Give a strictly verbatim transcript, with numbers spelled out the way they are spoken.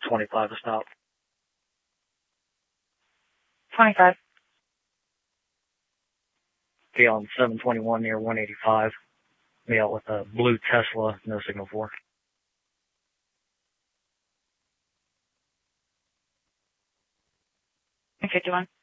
twenty-five to stop. twenty-five. Be on seven twenty-one near one eighty-five. Be out with a blue Tesla, no signal for. fifty-one.